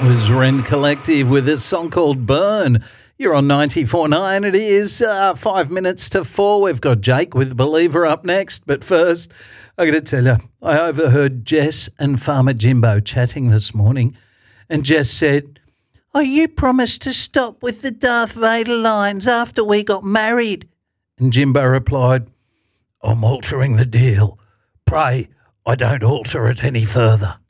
was Ren Collective with a song called Burn. You're on 94.9. It is 5 minutes to 4. We've got Jake with Believer up next. But first, I got to tell you, I overheard Jess and Farmer Jimbo chatting this morning. And Jess said, "Oh, you promised to stop with the Darth Vader lines after we got married." And Jimbo replied, "I'm altering the deal. Pray I don't alter it any further."